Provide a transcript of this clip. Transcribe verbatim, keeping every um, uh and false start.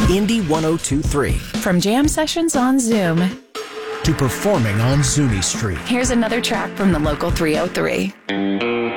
Indy one oh two point three. From jam sessions on Zoom To performing on Zuni Street. Here's another track from the local three oh three.